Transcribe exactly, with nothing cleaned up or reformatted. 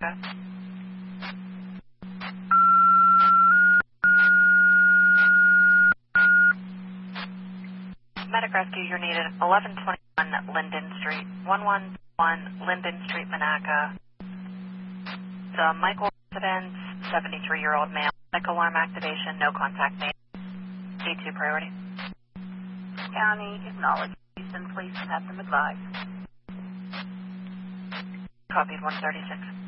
Medic rescue, you're needed. eleven twenty-one Linden Street. one one one Linden Street, Monaca. The Michael residence, seventy-three-year-old male. Medical alarm activation, no contact made. D two priority. County, acknowledge. Houston, please have them advised. Copied one thirty-six.